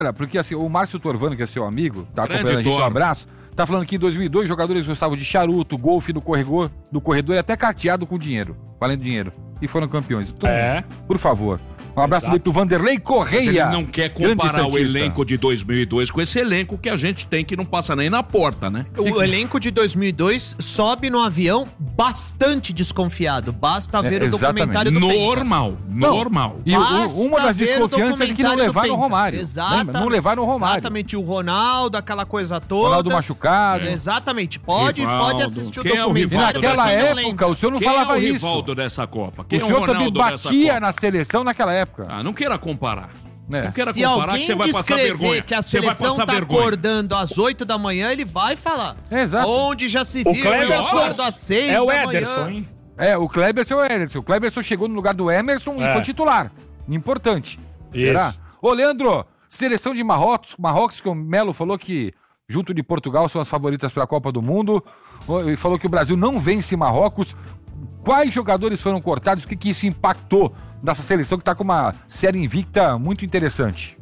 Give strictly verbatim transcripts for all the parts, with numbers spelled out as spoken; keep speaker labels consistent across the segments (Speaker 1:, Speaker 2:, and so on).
Speaker 1: Porque assim, o Márcio Torvano, que é seu amigo, tá
Speaker 2: Grande
Speaker 1: acompanhando a gente, um
Speaker 2: Torno.
Speaker 1: abraço, tá falando que em dois mil e dois jogadores gostavam de charuto, golfe do corredor, do corredor e até carteado com dinheiro, valendo dinheiro. E foram campeões. Então,
Speaker 3: É.
Speaker 1: por favor. Um abraço
Speaker 3: Exato.
Speaker 1: aí pro Vanderlei
Speaker 2: Mas
Speaker 1: Correia.
Speaker 2: ele não quer comparar o
Speaker 1: Grande
Speaker 2: elenco de dois mil e dois com esse elenco que a gente tem que não passa nem na porta, né?
Speaker 4: O elenco de dois mil e dois sobe no avião bastante desconfiado. Basta
Speaker 1: É,
Speaker 4: ver o
Speaker 1: exatamente.
Speaker 4: documentário do Penta.
Speaker 2: Normal, normal.
Speaker 1: E o-
Speaker 4: Basta
Speaker 1: uma das
Speaker 4: ver o
Speaker 1: desconfianças é que não
Speaker 4: documentário do
Speaker 1: levaram o
Speaker 4: Penta.
Speaker 1: Romário.
Speaker 4: Exatamente.
Speaker 1: Lembra? Não levaram o Romário.
Speaker 4: Exatamente, o Ronaldo, aquela coisa toda.
Speaker 1: Ronaldo machucado.
Speaker 4: Exatamente, pode,
Speaker 2: Rivaldo.
Speaker 4: pode assistir o
Speaker 2: Quem é o
Speaker 1: E
Speaker 4: documentário.
Speaker 2: Rivaldo
Speaker 1: naquela
Speaker 4: pra quem não
Speaker 1: época,
Speaker 4: lembra.
Speaker 1: o senhor não
Speaker 2: Quem
Speaker 1: falava
Speaker 2: é o
Speaker 1: isso.
Speaker 2: Rivaldo dessa Copa? Quem
Speaker 1: O
Speaker 2: é
Speaker 1: senhor também
Speaker 2: Ronaldo dessa
Speaker 1: batia
Speaker 2: Copa?
Speaker 1: na seleção naquela época.
Speaker 2: Ah, não queira comparar.
Speaker 1: É.
Speaker 2: Não queira
Speaker 4: Se
Speaker 2: comparar que
Speaker 4: alguém
Speaker 2: você vai passar
Speaker 4: descrever
Speaker 2: vergonha.
Speaker 4: que a
Speaker 2: Você vai
Speaker 4: seleção
Speaker 2: passar
Speaker 4: tá
Speaker 2: vergonha.
Speaker 4: acordando às oito da manhã, ele vai falar.
Speaker 1: Exato.
Speaker 4: Onde já se
Speaker 3: O
Speaker 4: viu,
Speaker 3: Kleber
Speaker 4: eu acordo às seis
Speaker 3: é o
Speaker 4: da
Speaker 3: Ederson,
Speaker 4: manhã.
Speaker 3: hein?
Speaker 1: É, o Kleberson é o Ederson. O Kleberson chegou no lugar do Emerson e
Speaker 3: É.
Speaker 1: foi titular. Importante.
Speaker 3: Isso.
Speaker 1: Será? Ô, Leandro, seleção de Marrocos, Marrocos que o Melo falou que, junto de Portugal, são as favoritas para a Copa do Mundo. E falou que o Brasil não vence Marrocos. Quais jogadores foram cortados? O que, que isso impactou nessa seleção que está com uma série invicta muito interessante?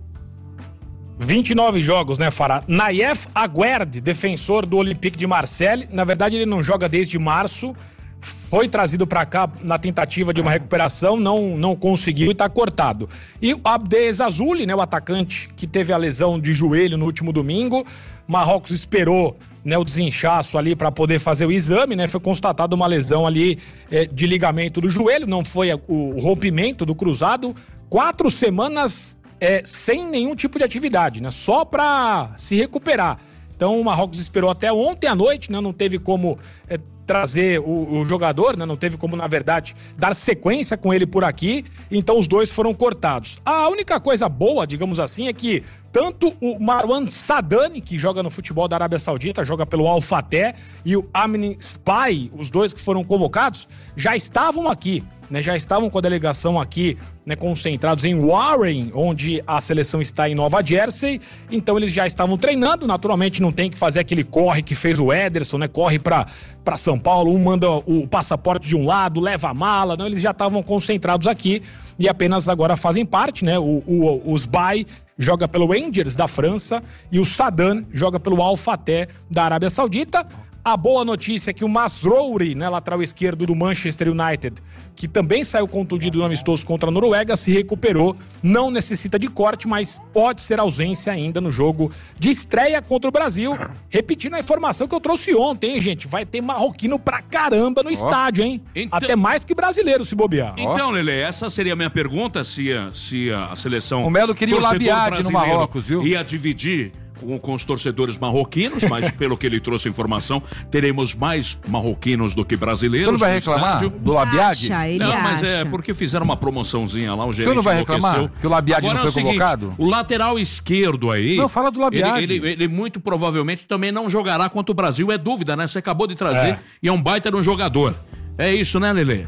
Speaker 3: vinte e nove jogos, né, Fará? Nayef Aguerd, defensor do Olympique de Marseille. Na verdade, ele não joga desde março. Foi trazido para cá na tentativa de uma recuperação, não, não conseguiu e tá cortado. E o Abdez Azouli, né, o atacante que teve a lesão de joelho no último domingo. Marrocos esperou, né, o desinchaço ali para poder fazer o exame, né? Foi constatado uma lesão ali eh, de ligamento do joelho, não foi a- o rompimento do cruzado. Quatro semanas É, sem nenhum tipo de atividade, né? Só para se recuperar. Então o Marrocos esperou até ontem à noite, né? Não teve como é, trazer o, o jogador, né? Não teve como, na verdade, dar sequência com ele por aqui. Então os dois foram cortados. A única coisa boa, digamos assim, é que tanto o Marwan Sadani, que joga no futebol da Arábia Saudita, joga pelo Al Fateh, e o Amine Spy, os dois que foram convocados, já estavam aqui. Né, já estavam com a delegação aqui, né, concentrados em Warren, onde a seleção está em Nova Jersey. Então eles já estavam treinando. Naturalmente não tem que fazer aquele corre que fez o Ederson, né? Corre para para São Paulo, um manda o passaporte de um lado, leva a mala. Não, eles já estavam concentrados aqui e apenas agora fazem parte, né? O, o, os Bay joga pelo Rangers da França e o Sadan joga pelo Al Fateh da Arábia Saudita. A boa notícia é que o Mazrouri, né, lateral esquerdo do Manchester United, que também saiu contundido no amistoso contra a Noruega, se recuperou, não necessita de corte, mas pode ser ausência ainda no jogo de estreia contra o Brasil. Repetindo a informação que eu trouxe ontem, hein, gente? Vai ter marroquino pra caramba no estádio, hein?
Speaker 2: Então-
Speaker 3: Até mais que brasileiro, se bobear.
Speaker 2: Então, Lelê, essa seria a minha pergunta, se a, se a seleção...
Speaker 1: O Melo queria o
Speaker 2: torcedor
Speaker 1: Labiade no
Speaker 2: brasileiro
Speaker 1: Marrocos, viu?
Speaker 2: Ia dividir com, com os torcedores marroquinos, mas pelo que ele trouxe informação, teremos mais marroquinos do que brasileiros.
Speaker 1: Você não vai
Speaker 2: no
Speaker 1: reclamar
Speaker 2: estádio.
Speaker 1: do Labiade?
Speaker 5: Acha, ele
Speaker 2: Não, mas
Speaker 5: acha.
Speaker 2: é porque fizeram uma promoçãozinha lá, o gerente
Speaker 1: senhor não vai reclamar
Speaker 2: enlouqueceu.
Speaker 1: que o Labiade
Speaker 2: Agora
Speaker 1: não
Speaker 2: é o
Speaker 1: foi
Speaker 2: seguinte,
Speaker 1: convocado?
Speaker 2: O lateral esquerdo aí...
Speaker 1: Não, fala do Labiade.
Speaker 2: Ele, ele, ele muito provavelmente também não jogará contra o Brasil, é dúvida, né? Você acabou de trazer
Speaker 3: É.
Speaker 2: e é um baita de um jogador. É isso, né, Lelê?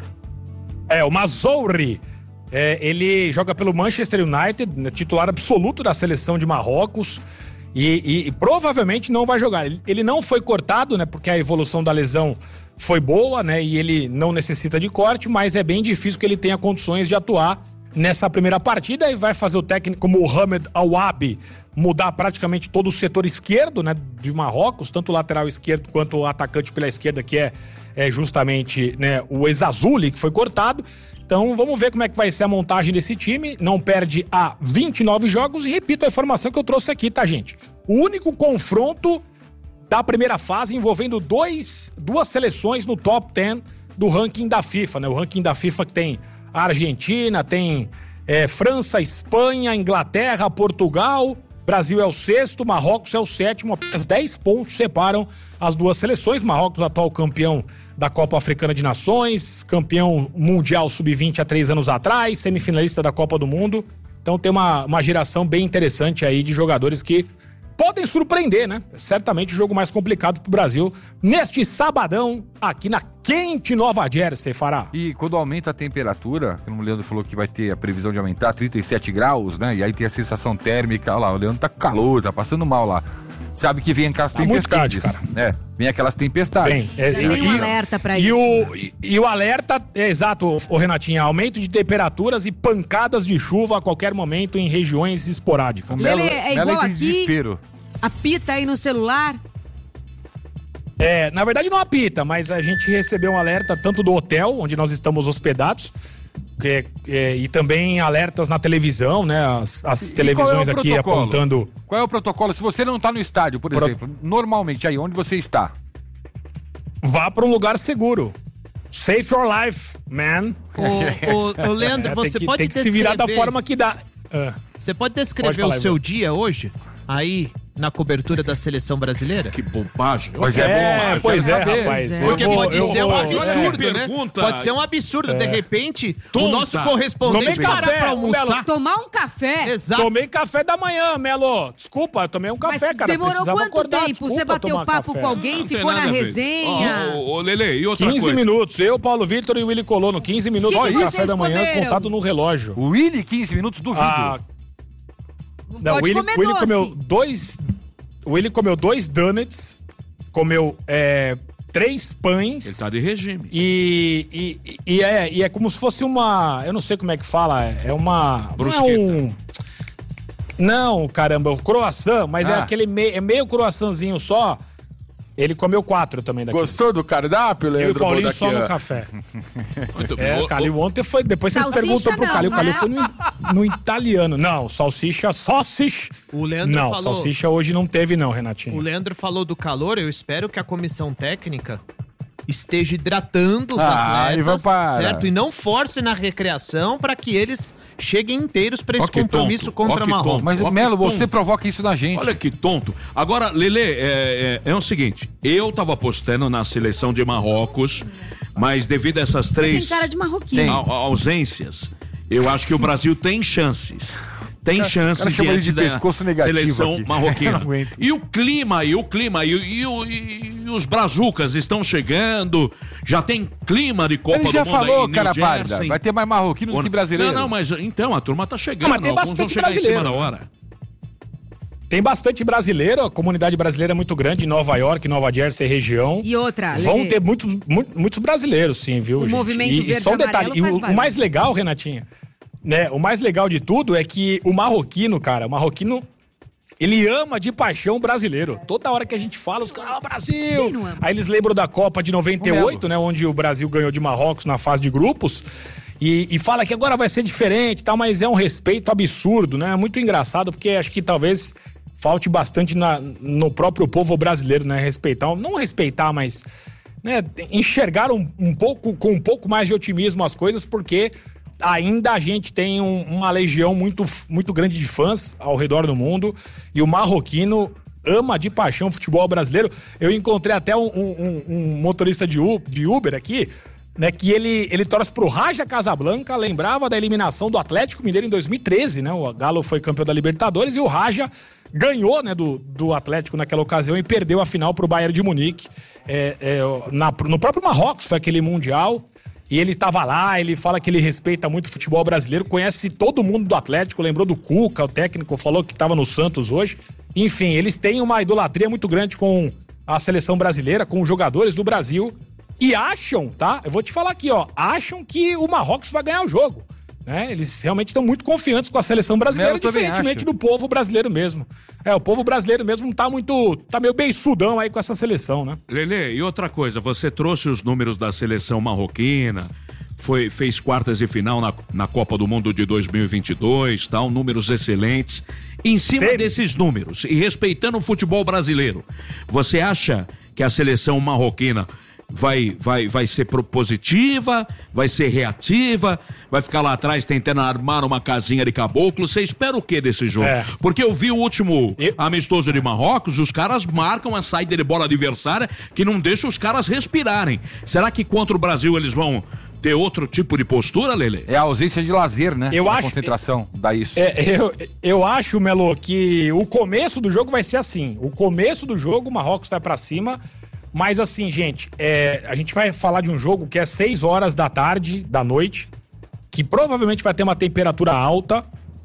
Speaker 3: É, o Mazrouri. É, ele joga pelo Manchester United, né, titular absoluto da seleção de Marrocos. E, e- e provavelmente não vai jogar. Ele, ele não foi cortado, né? Porque a evolução da lesão foi boa, né? E ele não necessita de corte, mas é bem difícil que ele tenha condições de atuar nessa primeira partida. E vai fazer o técnico Mohamed Awabi mudar praticamente todo o setor esquerdo, né? De Marrocos, tanto o lateral esquerdo quanto o atacante pela esquerda, que é, é justamente, né, o Ezazouli, que foi cortado. Então vamos ver como é que vai ser a montagem desse time. Não perde há vinte e nove jogos. E repito a informação que eu trouxe aqui, tá, gente? O único confronto da primeira fase envolvendo dois, duas seleções no top dez do ranking da FIFA, né? O ranking da FIFA que tem a Argentina, tem é, França, Espanha, Inglaterra, Portugal. Brasil é o sexto, Marrocos é o sétimo. Apenas dez pontos separam as duas seleções. Marrocos, atual campeão da Copa Africana de Nações, campeão mundial sub vinte há três anos atrás, semifinalista da Copa do Mundo. Então tem uma, uma geração bem interessante aí de jogadores que podem surpreender, né? Certamente o jogo mais complicado pro Brasil neste sabadão aqui na quente Nova Jersey, Fará.
Speaker 1: E quando aumenta a temperatura, como o Leandro falou que vai ter a previsão de aumentar trinta e sete graus, né? E aí tem a sensação térmica, olha lá, o Leandro tá com calor, tá passando mal lá. sabe que vem aquelas
Speaker 3: Tá muito
Speaker 1: tempestades.
Speaker 3: tarde,
Speaker 1: É, vem aquelas tempestades.
Speaker 3: Bem, é,
Speaker 5: Já tem um alerta pra
Speaker 3: e
Speaker 5: isso.
Speaker 3: O, e, e o alerta, é exato, o Renatinha, aumento de temperaturas e pancadas de chuva a qualquer momento em regiões esporádicas.
Speaker 5: Melo, é igual
Speaker 1: Melo entra em
Speaker 5: aqui.
Speaker 1: desespero.
Speaker 5: Apita aí no celular.
Speaker 3: É, na verdade não apita, mas a gente recebeu um alerta tanto do hotel onde nós estamos hospedados, que, é, e também alertas na televisão, né? As, as
Speaker 1: E
Speaker 3: televisões
Speaker 1: qual é o
Speaker 3: aqui
Speaker 1: protocolo?
Speaker 3: apontando.
Speaker 1: Qual é o protocolo? Se você não tá no estádio, por
Speaker 3: Pro-
Speaker 1: exemplo, normalmente aí, onde você está?
Speaker 3: Vá para um lugar seguro. Save your life, man.
Speaker 4: O, o, o Leandro,
Speaker 3: É,
Speaker 4: você
Speaker 3: tem que,
Speaker 4: pode
Speaker 3: tem que se virar da
Speaker 4: descrever-
Speaker 3: forma que dá. Ah.
Speaker 4: Você pode
Speaker 3: Pode
Speaker 4: descrever
Speaker 3: falar,
Speaker 4: o seu
Speaker 3: Ivan.
Speaker 4: dia hoje? Aí, na cobertura da seleção brasileira?
Speaker 2: Que bobagem.
Speaker 1: Pois é,
Speaker 3: É,
Speaker 1: bom,
Speaker 3: pois
Speaker 1: eu
Speaker 3: é,
Speaker 1: quero saber.
Speaker 3: rapaz.
Speaker 5: é.
Speaker 3: Eu
Speaker 4: Porque
Speaker 3: vou-
Speaker 4: pode
Speaker 3: eu
Speaker 4: ser um
Speaker 3: vou-
Speaker 4: absurdo,
Speaker 2: é,
Speaker 4: né?
Speaker 2: pergunta.
Speaker 4: Pode ser um absurdo. De repente,
Speaker 2: Tonta.
Speaker 4: o nosso correspondente
Speaker 3: Tomei
Speaker 4: parar
Speaker 3: café,
Speaker 4: pra almoçar.
Speaker 3: Belo.
Speaker 5: Tomar um café.
Speaker 4: Exato.
Speaker 3: Tomei café da manhã, Melo. Desculpa, eu tomei um
Speaker 5: Mas
Speaker 3: café, cara.
Speaker 5: demorou
Speaker 3: Precisava
Speaker 5: quanto
Speaker 3: acordar,
Speaker 5: tempo?
Speaker 3: desculpa
Speaker 5: Você bateu
Speaker 3: tomar
Speaker 5: papo
Speaker 3: café.
Speaker 5: com alguém,
Speaker 2: Não tem
Speaker 5: ficou na
Speaker 2: nada a ver.
Speaker 5: resenha?
Speaker 2: Ô, ô, Lele, e outra
Speaker 3: quinze
Speaker 2: coisa?
Speaker 3: minutos. Eu, Paulo Vitor e o Willy Colono. quinze minutos
Speaker 5: Que
Speaker 3: de
Speaker 5: que
Speaker 3: café
Speaker 5: vocês
Speaker 3: da manhã
Speaker 5: comeram?
Speaker 3: contado no relógio.
Speaker 1: O Willy, quinze minutos, duvido.
Speaker 3: Ah, não, o
Speaker 5: Pode
Speaker 3: Willy,
Speaker 5: comer
Speaker 3: Willy
Speaker 5: doce.
Speaker 3: comeu dois. O Willy comeu dois donuts, comeu é, três pães.
Speaker 2: Ele tá de regime.
Speaker 3: E, e, e, é, e é como se fosse uma. Eu não sei como é que fala. É uma. Não é
Speaker 2: Brusqueta.
Speaker 3: um. Não, caramba, o croissant, mas é
Speaker 1: Ah.
Speaker 3: aquele meio, é meio croissantzinho só. Ele comeu quatro também daqui.
Speaker 6: Gostou do cardápio,
Speaker 3: Eu e o
Speaker 6: Leandro
Speaker 3: Paulinho só no
Speaker 6: Bondaquian?
Speaker 3: café.
Speaker 2: Muito bem.
Speaker 3: É,
Speaker 2: Ô,
Speaker 3: o Calil ontem foi. Depois vocês
Speaker 5: Salsicha
Speaker 3: perguntam pro
Speaker 5: não,
Speaker 3: Calil. O Calil
Speaker 5: né?
Speaker 3: foi no, no italiano. Não, salsicha, sausage.
Speaker 4: O Leandro
Speaker 3: Não,
Speaker 4: falou-
Speaker 3: salsicha hoje não teve, não, Renatinho.
Speaker 4: O Leandro falou do calor, eu espero que a comissão técnica esteja hidratando os
Speaker 1: Ah, Ivan,
Speaker 4: atletas,
Speaker 1: para.
Speaker 4: certo? E não force na recreação para que eles cheguem inteiros para
Speaker 2: Ó
Speaker 4: esse
Speaker 2: que
Speaker 4: compromisso
Speaker 2: tonto,
Speaker 4: contra
Speaker 2: ó que
Speaker 4: Marrocos.
Speaker 2: tonto.
Speaker 1: Mas,
Speaker 2: Ó, que
Speaker 1: Melo,
Speaker 2: tonto.
Speaker 1: você provoca isso na gente.
Speaker 2: Olha que tonto. Agora, Lele, é, é, é o seguinte, eu tava apostando na seleção de Marrocos, mas devido a essas
Speaker 5: Você
Speaker 2: três
Speaker 5: tem cara de marroquino.
Speaker 1: Tem.
Speaker 2: au- ausências, eu acho que o Brasil tem chances. Tem chances
Speaker 1: cara chamou ele
Speaker 2: diante
Speaker 1: de
Speaker 2: da
Speaker 1: pescoço negativo
Speaker 2: seleção
Speaker 1: aqui.
Speaker 2: marroquina.
Speaker 1: Eu não aguento.
Speaker 2: E o clima, e o clima, e, e, o- e- e os brazucas estão chegando, já tem clima de Copa
Speaker 1: Ele já
Speaker 2: do Mundo
Speaker 1: falou,
Speaker 2: aí em New
Speaker 1: cara parda.
Speaker 2: Jersey.
Speaker 1: Vai ter mais marroquino do que brasileiro.
Speaker 2: Não, não, mas então, a turma tá chegando,
Speaker 3: Não, mas tem
Speaker 2: alguns vão
Speaker 3: bastante
Speaker 2: chegar em cima
Speaker 3: brasileiro,
Speaker 2: da
Speaker 3: né?
Speaker 2: hora.
Speaker 3: Tem bastante brasileiro, a comunidade brasileira é muito grande em Nova York, Nova Jersey região.
Speaker 5: E outra,
Speaker 3: Vão
Speaker 5: Lelê,
Speaker 3: ter muitos, mu- muitos brasileiros, sim, viu,
Speaker 5: O
Speaker 3: gente?
Speaker 5: movimento
Speaker 3: e, e
Speaker 5: verde
Speaker 3: só um
Speaker 5: e
Speaker 3: detalhe,
Speaker 5: amarelo
Speaker 3: e
Speaker 5: faz
Speaker 3: o, o
Speaker 5: barulho.
Speaker 3: mais legal, Renatinha, né? O mais legal de tudo é que o marroquino, cara, o marroquino, ele ama de paixão o brasileiro. Toda hora que a gente fala, os caras, ah, Brasil!
Speaker 5: Quem não ama?
Speaker 3: Aí eles lembram da Copa de noventa e oito, né? Onde o Brasil ganhou de Marrocos na fase de grupos. E, e fala que agora vai ser diferente e tal, mas é um respeito absurdo, né? É muito engraçado, porque acho que talvez falte bastante na, no próprio povo brasileiro, né? Respeitar, não respeitar, mas né, enxergar um, um pouco, com um pouco mais de otimismo as coisas, porque ainda a gente tem um- uma legião muito, muito grande de fãs ao redor do mundo e o marroquino ama de paixão o futebol brasileiro. Eu encontrei até um, um- um motorista de U- de Uber aqui, né, que ele, ele torce pro Raja Casablanca, lembrava da eliminação do Atlético Mineiro em dois mil e treze, né? O Galo foi campeão da Libertadores e o Raja ganhou, né, do, do Atlético naquela ocasião e perdeu a final pro Bayern de Munique. É, é, na- no próprio Marrocos foi aquele Mundial. E ele estava lá, ele fala que ele respeita muito o futebol brasileiro, conhece todo mundo do Atlético, lembrou do Cuca, o técnico, falou que estava no Santos hoje. Enfim, eles têm uma idolatria muito grande com a seleção brasileira, com os jogadores do Brasil. E acham, tá? Eu vou te falar aqui, ó. Acham que o Marrocos vai ganhar o jogo. Né? Eles realmente estão muito confiantes com a seleção brasileira,
Speaker 1: Eu também
Speaker 3: diferentemente
Speaker 1: acho.
Speaker 3: do povo brasileiro mesmo. É, o povo brasileiro mesmo não tá muito. Tá meio beiçudão aí com essa seleção, né?
Speaker 2: Lele, e outra coisa, você trouxe os números da seleção marroquina, foi, fez quartas de final na, na Copa do Mundo de dois mil e vinte e dois, tal, números excelentes. Em cima
Speaker 3: Sério?
Speaker 2: desses números e respeitando o futebol brasileiro, você acha que a seleção marroquina vai, vai, vai ser propositiva, vai ser reativa, vai ficar lá atrás tentando armar uma casinha de caboclo? Você espera o que desse jogo?
Speaker 3: É.
Speaker 2: Porque eu vi o último
Speaker 3: E-
Speaker 2: amistoso de Marrocos, os caras marcam a saída de bola adversária que não deixa os caras respirarem. Será que contra o Brasil eles vão ter outro tipo de postura, Lele?
Speaker 1: É a ausência de lazer, né?
Speaker 3: Eu
Speaker 1: A
Speaker 3: acho-
Speaker 1: concentração, dá isso.
Speaker 3: É, eu, eu acho, Melo, que o começo do jogo vai ser assim. O começo do jogo, o Marrocos vai pra cima. Mas assim, gente, é, a gente vai falar de um jogo que é seis horas da tarde, da noite, que provavelmente vai ter uma temperatura alta,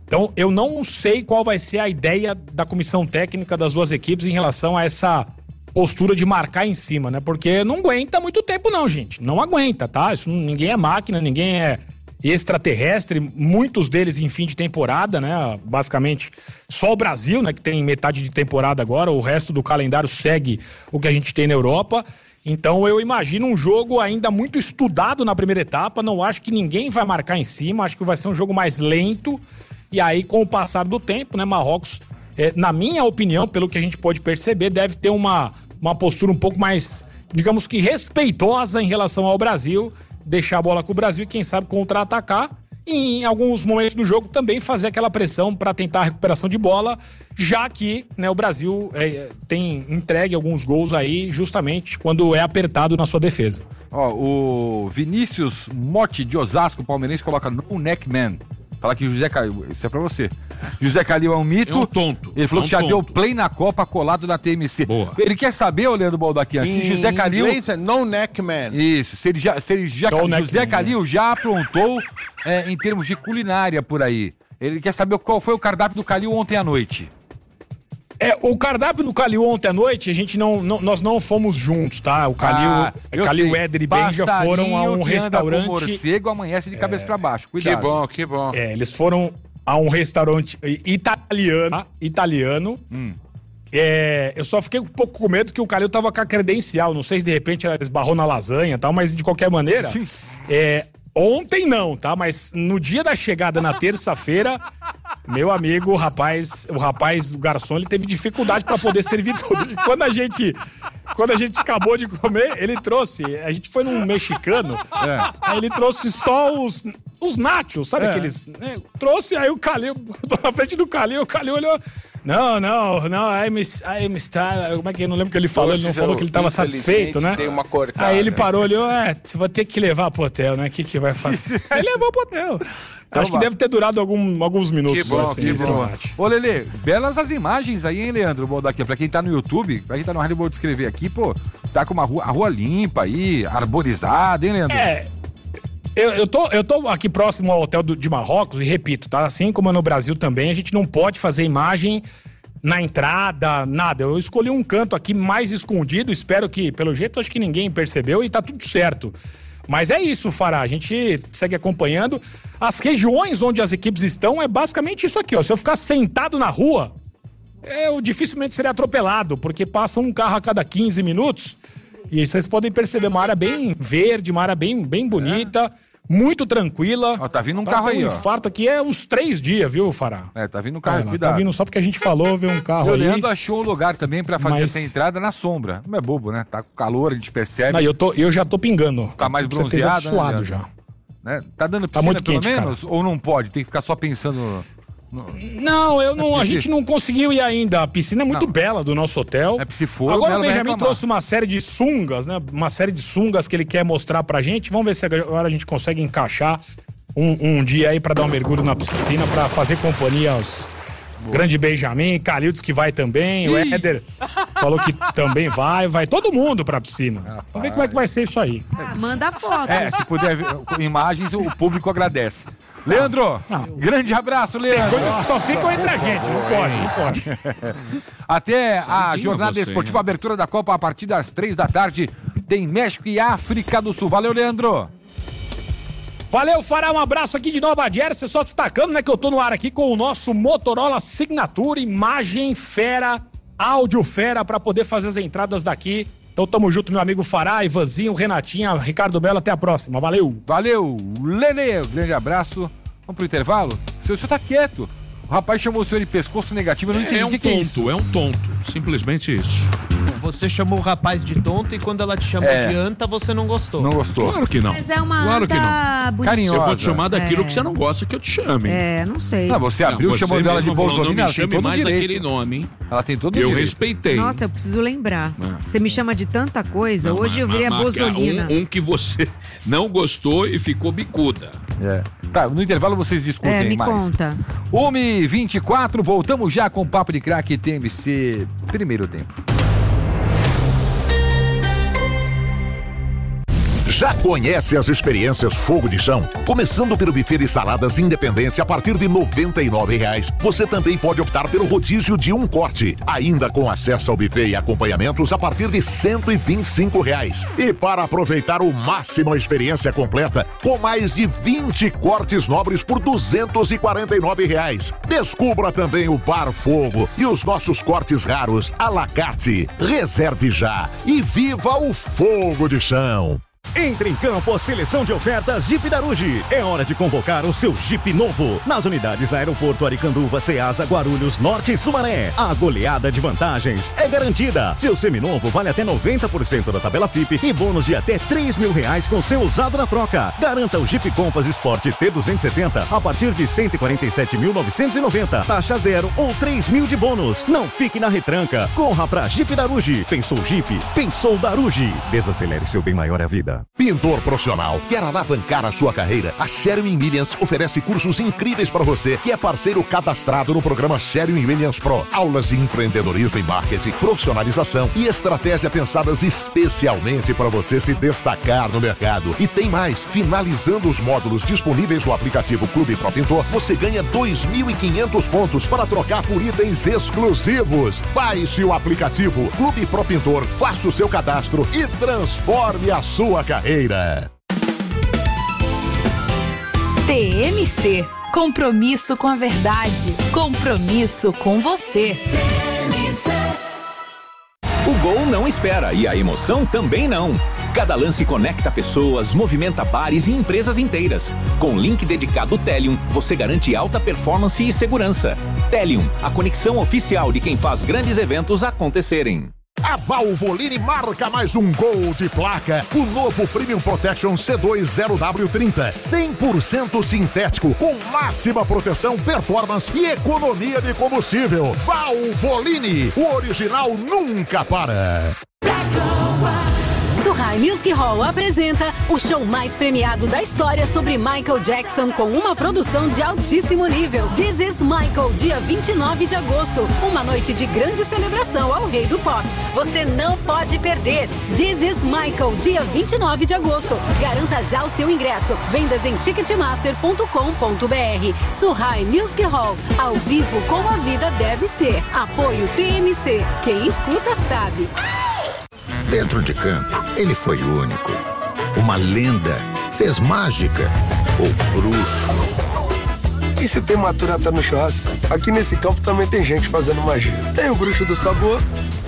Speaker 3: Então, eu não sei qual vai ser a ideia da comissão técnica das duas equipes em relação a essa postura de marcar em cima, né? Porque não aguenta muito tempo não, gente. Não aguenta, tá? Isso, ninguém é máquina, ninguém é extraterrestre. Muitos deles em fim de temporada, né? Basicamente, só o Brasil, né? Que tem metade de temporada agora. O resto do calendário segue o que a gente tem na Europa. Então, eu imagino um jogo ainda muito estudado na primeira etapa. Não acho que ninguém vai marcar em cima. Acho que vai ser um jogo mais lento. E aí, com o passar do tempo, né, Marrocos, é, na minha opinião, pelo que a gente pode perceber, deve ter uma, uma postura um pouco mais, digamos que respeitosa em relação ao Brasil, deixar a bola com o Brasil e, quem sabe, contra-atacar. E em alguns momentos do jogo também fazer aquela pressão para tentar a recuperação de bola, já que, né, o Brasil é, tem entregue alguns gols aí justamente quando é apertado na sua defesa.
Speaker 1: Ó, o Vinícius Motti de Osasco, palmeirense, coloca no neckman. Fala que José Calil, isso é pra você. José Calil é um mito.
Speaker 2: É um tonto.
Speaker 1: Ele falou
Speaker 2: é um
Speaker 1: que já
Speaker 2: tonto.
Speaker 1: deu play na Copa colado na T M C.
Speaker 2: Boa.
Speaker 1: Ele quer saber, ô Leandro Baldaquian, se José Calil...
Speaker 6: Em inglês é no neck man.
Speaker 1: Isso, se ele já, se ele já
Speaker 3: No neck
Speaker 1: José
Speaker 3: man,
Speaker 1: Calil já aprontou é, em termos de culinária por aí. Ele quer saber qual foi o cardápio do Calil ontem à noite.
Speaker 3: É, o cardápio do Calil ontem à noite, a gente não, não- nós não fomos juntos, tá? O Calil,
Speaker 1: Ah, eu
Speaker 3: Calil
Speaker 1: sei.
Speaker 3: Éder e Ben já foram a um
Speaker 1: Passarinho que anda com
Speaker 3: restaurante.
Speaker 1: morcego amanhece de cabeça pra baixo.
Speaker 6: Que
Speaker 1: Cuidado.
Speaker 6: bom, que bom.
Speaker 3: É, eles foram a um restaurante italiano, italiano.
Speaker 1: Hum.
Speaker 3: É, eu só fiquei um pouco com medo que o Calil tava com a credencial. Não sei se de repente ela esbarrou na lasanha e tal, mas de qualquer maneira. É, ontem não, tá? Mas no dia da chegada, na terça-feira, meu amigo, o rapaz, o rapaz, o garçom, ele teve dificuldade pra poder servir tudo. E quando a gente, quando a gente acabou de comer, ele trouxe, a gente foi num mexicano, aí ele trouxe só os, os nachos, sabe
Speaker 1: É.
Speaker 3: aqueles, né? Trouxe, aí o Calil, tô na frente do Calil, o Calil olhou, não, não, não, aí me, aí me está, como é que eu não lembro o que ele falou, ele não
Speaker 6: Poxa,
Speaker 3: falou que ele tava
Speaker 6: infelizmente,
Speaker 3: satisfeito, né?
Speaker 6: tem uma cortada.
Speaker 3: Aí ele parou, olhou, é, você vai ter que levar pro hotel, né? O que que vai fazer? Aí levou pro hotel. Acho que
Speaker 1: vai.
Speaker 3: deve ter durado algum, alguns minutos.
Speaker 6: Que bom,
Speaker 3: assim,
Speaker 6: que
Speaker 3: esse
Speaker 6: bom.
Speaker 3: embate.
Speaker 1: Ô, Lelê, belas as imagens aí, hein, Leandro Baldaquian? Pra quem tá no YouTube, pra quem tá no rádio, vou descrever aqui, pô, tá com uma rua, a rua limpa aí, arborizada, hein, Leandro?
Speaker 3: É, eu, eu, tô, eu tô aqui próximo ao hotel do- de Marrocos e repito, tá? Assim como no Brasil também, a gente não pode fazer imagem na entrada, nada. Eu escolhi um canto aqui mais escondido, espero que, pelo jeito, acho que ninguém percebeu e tá tudo certo. Mas é isso, Fará, a gente segue acompanhando. As regiões onde as equipes estão é basicamente isso aqui, ó. Se eu ficar sentado na rua, eu dificilmente serei atropelado, porque passa um carro a cada quinze minutos. E aí vocês podem perceber uma área bem verde, uma área bem, bem bonita, muito tranquila.
Speaker 1: Ó, tá vindo um
Speaker 3: Pra
Speaker 1: carro
Speaker 3: ter
Speaker 1: aí,
Speaker 3: um
Speaker 1: ó.
Speaker 3: infarto aqui é uns três dias, viu, Fará?
Speaker 1: É, tá vindo um
Speaker 3: Vai
Speaker 1: carro,
Speaker 3: lá,
Speaker 1: cuidado.
Speaker 3: tá vindo só porque a gente falou, ver um carro
Speaker 1: O
Speaker 3: aí.
Speaker 1: Leandro achou um lugar também pra fazer
Speaker 3: Mas-
Speaker 1: essa entrada na sombra. Não é bobo, né? Tá com calor, a gente percebe.
Speaker 3: Não, eu, tô, eu já tô pingando.
Speaker 1: Tá mais
Speaker 3: Com certeza,
Speaker 1: bronzeado, né,
Speaker 3: suado
Speaker 1: Leandro?
Speaker 3: já.
Speaker 1: Né? Tá dando
Speaker 3: Tá
Speaker 1: piscina
Speaker 3: muito
Speaker 1: pelo
Speaker 3: quente,
Speaker 1: menos? Ou não pode? Tem que ficar só pensando...
Speaker 3: Não, eu não, a
Speaker 1: piscina-
Speaker 3: gente não conseguiu ir ainda. A piscina é muito
Speaker 1: Não.
Speaker 3: bela do nosso hotel.
Speaker 1: É, se for,
Speaker 3: Agora
Speaker 1: ela
Speaker 3: o
Speaker 1: vai
Speaker 3: Benjamin
Speaker 1: reclamar.
Speaker 3: trouxe uma série de sungas, né? Uma série de sungas que ele quer mostrar pra gente. Vamos ver se agora a gente consegue encaixar um, um dia aí pra dar um mergulho na piscina, pra fazer companhia aos grande Benjamin, Calil disse que vai também, o
Speaker 1: Ih.
Speaker 3: Éder falou que também vai, vai todo mundo pra piscina. Vamos ver como é que vai ser isso aí.
Speaker 5: Ah, manda fotos.
Speaker 1: É, se puder ver com imagens, o público agradece. Leandro, grande abraço, Leandro.
Speaker 3: Coisas que só ficam entre a gente, não pode, não pode.
Speaker 1: Até a
Speaker 2: Diga
Speaker 1: jornada
Speaker 2: você,
Speaker 1: esportiva,
Speaker 2: hein?
Speaker 1: abertura da Copa a partir das três da tarde. Tem México e África do Sul. Valeu, Leandro.
Speaker 3: Valeu, Fará, um abraço aqui de Nova Jersey, só destacando, né, que eu tô no ar aqui com o nosso Motorola Signature, imagem fera, áudio fera, pra poder fazer as entradas daqui. Então tamo junto, meu amigo Fará, Ivanzinho, Renatinha, Ricardo Belo, até a próxima, valeu!
Speaker 1: Valeu, Lele. Grande abraço. Vamos pro intervalo? O senhor, o senhor tá quieto. O rapaz chamou o senhor de pescoço negativo, eu não entendi
Speaker 2: É
Speaker 1: o
Speaker 2: um
Speaker 1: que, que é isso.
Speaker 2: tonto, é um tonto. Simplesmente isso.
Speaker 4: Você chamou o rapaz de tonto e quando ela te chamou
Speaker 1: É.
Speaker 4: de anta, você não gostou.
Speaker 1: Não gostou.
Speaker 2: Claro que não.
Speaker 5: Mas é uma
Speaker 2: Claro que não.
Speaker 5: anta bonitinha.
Speaker 1: Carinhosa.
Speaker 2: Eu vou te chamar daquilo
Speaker 5: É.
Speaker 2: que você não gosta que eu te chame.
Speaker 5: É, não sei.
Speaker 1: Não, você abriu
Speaker 2: Não,
Speaker 1: chamando
Speaker 2: você
Speaker 1: ela de
Speaker 2: mesmo falou,
Speaker 1: Bolsonaro,
Speaker 2: não
Speaker 1: ela
Speaker 2: me
Speaker 1: tem
Speaker 2: chame
Speaker 1: todo o
Speaker 2: mais
Speaker 1: direito.
Speaker 2: daquele nome, hein?
Speaker 1: Ela tem todo o
Speaker 2: Eu
Speaker 1: direito.
Speaker 2: respeitei.
Speaker 5: Nossa, eu preciso lembrar.
Speaker 2: É.
Speaker 5: Você me chama de tanta coisa.
Speaker 2: Não,
Speaker 5: Hoje eu
Speaker 2: mas-
Speaker 5: virei a
Speaker 2: mas-
Speaker 5: Bozolina.
Speaker 2: Um, um que você não gostou e ficou bicuda.
Speaker 1: É. Tá, no intervalo vocês discutem
Speaker 5: É, me
Speaker 1: mais.
Speaker 5: conta.
Speaker 1: uma e vinte e quatro, voltamos já com o Papo de Craque T M C, primeiro tempo.
Speaker 6: Já conhece as experiências Fogo de Chão? Começando pelo buffet de saladas Independência a partir de noventa e nove reais. Você também pode optar pelo rodízio de um corte, ainda com acesso ao buffet e acompanhamentos a partir de cento e vinte e cinco reais. E para aproveitar o máximo a experiência completa, com mais de vinte cortes nobres por duzentos e quarenta e nove reais. Descubra também o Bar Fogo e os nossos cortes raros à la carte. Reserve já e viva o Fogo de Chão.
Speaker 7: Entre em campo a seleção de ofertas Jeep Daruge. É hora de convocar o seu Jeep novo. Nas unidades Aeroporto Aricanduva, Ceasa, Guarulhos, Norte e Sumaré. A goleada de vantagens é garantida. Seu seminovo vale até noventa por cento da tabela F I P e bônus de até três mil reais com seu usado na troca. Garanta o Jeep Compass Sport T duzentos e setenta a partir de cento e quarenta e sete mil novecentos e noventa. Taxa zero ou três mil de bônus. Não fique na retranca. Corra pra Jeep Daruge. Pensou Jeep? Pensou Daruge. Desacelere, seu bem maior é a vida.
Speaker 6: Pintor profissional, quer alavancar a sua carreira? A Sherwin-Williams oferece cursos incríveis para você, que é parceiro cadastrado no programa Sherwin-Williams Pro. Aulas de empreendedorismo e marketing, profissionalização e estratégia pensadas especialmente para você se destacar no mercado. E tem mais, finalizando os módulos disponíveis no aplicativo Clube Pro Pintor, você ganha dois mil e quinhentos pontos para trocar por itens exclusivos. Baixe o aplicativo Clube Pro Pintor, faça o seu cadastro e transforme a sua carreira.
Speaker 8: T M C, compromisso com a verdade, compromisso com você.
Speaker 9: O gol não espera e a emoção também não. Cada lance conecta pessoas, movimenta bares e empresas inteiras. Com link dedicado Telium, você garante alta performance e segurança. Telium, a conexão oficial de quem faz grandes eventos acontecerem.
Speaker 6: A Valvoline marca mais um gol de placa. O novo Premium Protection C dois zero W trinta, cem por cento sintético, com máxima proteção, performance e economia de combustível. Valvoline, o original nunca para.
Speaker 10: Suhai Music Hall apresenta o show mais premiado da história sobre Michael Jackson com uma produção de altíssimo nível. This is Michael, dia vinte e nove de agosto. Uma noite de grande celebração ao rei do pop. Você não pode perder. This is Michael, dia vinte e nove de agosto. Garanta já o seu ingresso. Vendas em ticketmaster ponto com ponto b r. Suhai Music Hall, ao vivo como a vida deve ser. Apoio T M C. Quem escuta sabe.
Speaker 11: Dentro de campo, ele foi único. Uma lenda. Fez mágica. O bruxo.
Speaker 12: E se tem maturata no churrasco, aqui nesse campo também tem gente fazendo magia. Tem o bruxo do sabor.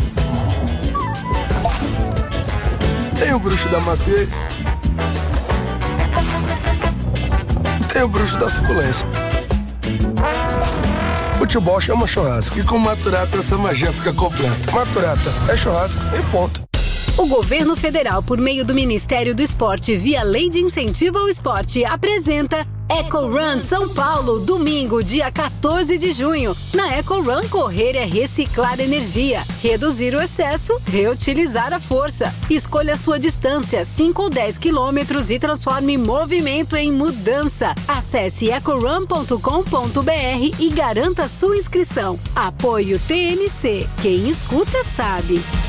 Speaker 12: Tem o bruxo da maciez. Tem o bruxo da suculência. Futebol chama churrasco e com maturata essa magia fica completa. Maturata é churrasco e ponto.
Speaker 10: O governo federal, por meio do Ministério do Esporte, via Lei de Incentivo ao Esporte, apresenta Eco Run São Paulo, domingo, dia quatorze de junho. Na Eco Run, correr é reciclar energia, reduzir o excesso, reutilizar a força. Escolha a sua distância, cinco ou dez quilômetros, e transforme movimento em mudança. Acesse eco run ponto com ponto b r e garanta sua inscrição. Apoio T M C. Quem escuta sabe.